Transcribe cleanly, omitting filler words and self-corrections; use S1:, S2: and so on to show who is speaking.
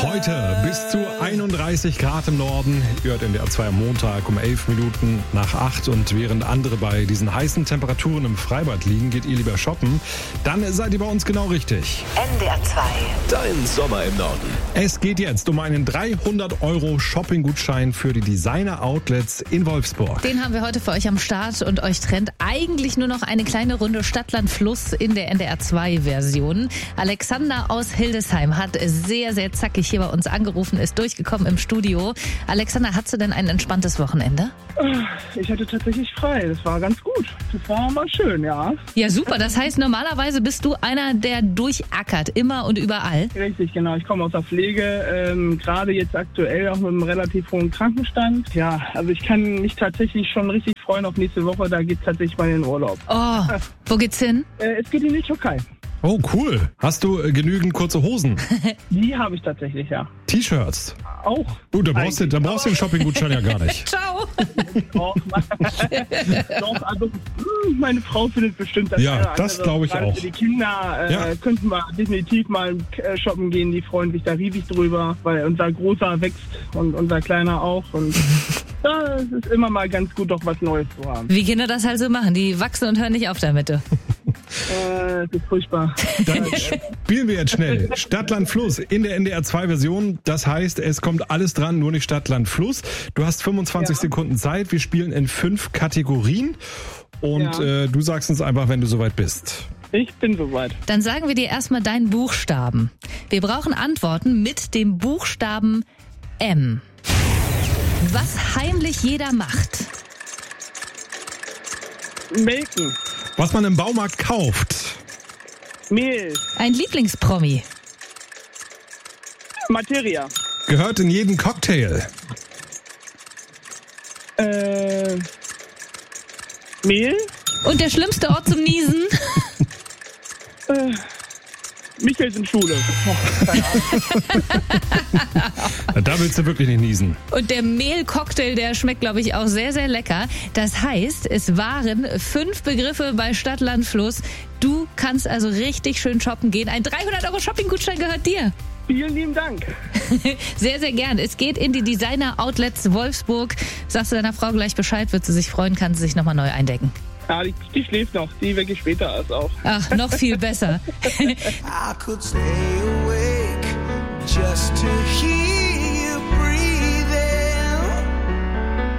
S1: Heute bis zu 31 Grad im Norden. Ihr hört NDR 2 am Montag um 11 Minuten nach 8. Und während andere bei diesen heißen Temperaturen im Freibad liegen, geht ihr lieber shoppen. Dann seid ihr bei uns genau richtig.
S2: NDR 2.
S3: Dein Sommer im Norden.
S1: Es geht jetzt um einen 300€ Shopping-Gutschein für die Designer-Outlets in Wolfsburg.
S4: Den haben wir heute für euch am Start und euch trennt eigentlich nur noch eine kleine Runde Stadt-Land-Fluss in der NDR 2-Version. Alexander aus Hildesheim hat sehr, sehr zackig hier bei uns angerufen, ist durchgekommen im Studio. Alexander, hattest du denn ein entspanntes Wochenende?
S5: Ich hatte tatsächlich frei. Das war ganz gut. Das war mal schön, ja.
S4: Ja, super. Das heißt, normalerweise bist du einer, der durchackert, immer und überall.
S5: Richtig, genau. Ich komme aus der Pflege, gerade jetzt aktuell auch mit einem relativ hohen Krankenstand. Ja, also ich kann mich tatsächlich schon richtig freuen auf nächste Woche. Da geht's tatsächlich mal in den Urlaub.
S4: Oh, wo geht's hin?
S5: Es geht in die Türkei.
S1: Oh, cool. Hast du genügend kurze Hosen?
S5: Die habe ich tatsächlich, ja.
S1: T-Shirts?
S5: Auch.
S1: Da brauchst du den Shopping-Gutschein ja gar nicht.
S4: Ciao.
S5: Doch, also meine Frau findet bestimmt das.
S1: Ja, das glaube ich auch.
S5: Für die Kinder könnten wir definitiv mal shoppen gehen. Die freuen sich da riesig drüber, weil unser Großer wächst und unser Kleiner auch. Und es ist immer mal ganz gut, doch was Neues zu haben.
S4: Wie Kinder das halt so machen. Die wachsen und hören nicht auf damit.
S5: Das ist furchtbar.
S1: Dann spielen wir jetzt schnell. Stadt, Land, Fluss in der NDR 2 Version. Das heißt, es kommt alles dran, nur nicht Stadt, Land, Fluss. Du hast 25 Sekunden Zeit. Wir spielen in 5 Kategorien. Und du sagst uns einfach, wenn du soweit bist.
S5: Ich bin soweit.
S4: Dann sagen wir dir erstmal deinen Buchstaben. Wir brauchen Antworten mit dem Buchstaben M. Was heimlich jeder macht.
S5: Melken.
S1: Was man im Baumarkt kauft.
S5: Mehl.
S4: Ein Lieblingspromi.
S5: Materia.
S1: Gehört in jeden Cocktail.
S5: Mehl.
S4: Und der schlimmste Ort zum Niesen?
S5: Michelsen Schule. Keine Ahnung.
S1: Da willst du wirklich nicht niesen.
S4: Und der Mehlcocktail, der schmeckt, glaube ich, auch sehr, sehr lecker. Das heißt, es waren 5 Begriffe bei Stadt, Land, Fluss. Du kannst also richtig schön shoppen gehen. Ein 300€ Shopping-Gutschein gehört dir.
S5: Vielen lieben Dank.
S4: Sehr, sehr gern. Es geht in die Designer-Outlets Wolfsburg. Sagst du deiner Frau gleich Bescheid, wird sie sich freuen, kann sie sich nochmal neu eindecken.
S5: Ja, die schläft noch. Die wecke ich später erst auf.
S4: Ach, noch viel besser.
S6: I could stay awake just to hear